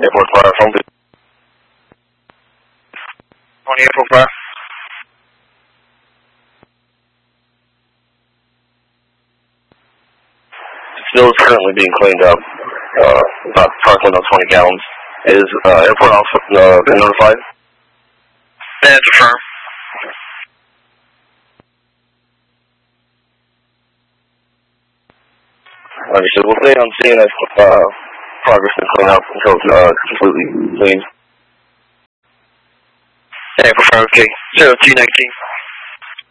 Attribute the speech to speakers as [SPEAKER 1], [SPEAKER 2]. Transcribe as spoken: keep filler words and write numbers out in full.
[SPEAKER 1] Airport Fire, phone two.
[SPEAKER 2] twenty Airport Fire.
[SPEAKER 1] Still is currently being cleaned up. Uh, about approximately about twenty gallons. Is uh, airport officer uh, been notified?
[SPEAKER 2] That's affirmed.
[SPEAKER 1] Understood. We'll stay on scene as uh, progress and clean up until it's uh, completely clean.
[SPEAKER 2] Airport Fire, okay. zero two nineteen.